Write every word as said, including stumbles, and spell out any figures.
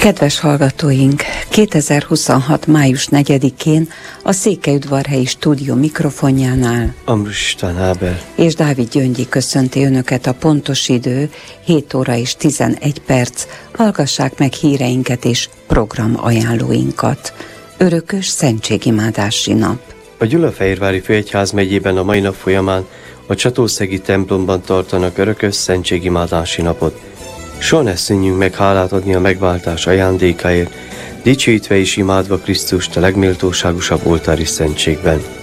Kedves hallgatóink, kétezer-huszonhat. május negyedikén a Székelyudvarhelyi stúdió mikrofonjánál Ambrus István Ábel és Dávid Gyöngyi köszönti Önöket. A pontos idő hét óra és tizenegy perc. Hallgassák meg híreinket és programajánlóinkat. Örökös szentségimádási nap. A Gyulafehérvári Főegyház megyében a mai nap folyamán a Csatószegi templomban tartanak örökös szentségimádási napot. Soha ne szűnjünk meg hálát adni a megváltás ajándékáért, dicsőítve és imádva Krisztust a legméltóságosabb oltári szentségben.